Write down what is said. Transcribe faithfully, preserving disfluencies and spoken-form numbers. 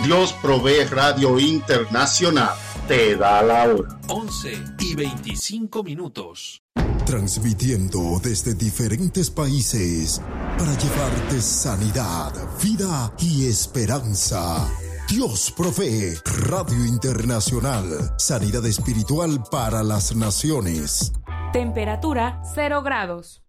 Dios Provee Radio Internacional te da la hora. once y veinticinco minutos. Transmitiendo desde diferentes países para llevarte sanidad, vida y esperanza. Dios Provee Radio Internacional. Sanidad espiritual para las naciones. Temperatura cero grados.